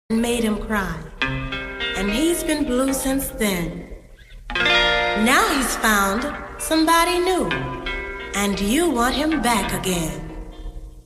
made him cry, and he's been blue since then. Now he's found somebody new, and you want him back again.